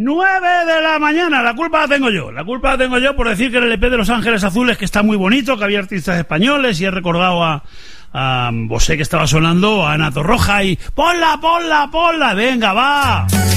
9 de la mañana, la culpa la tengo yo por decir que el LP de Los Ángeles Azules, que está muy bonito, que había artistas españoles, y he recordado a Bosé, que estaba sonando, a Ana Torroja, y ponla, venga, va.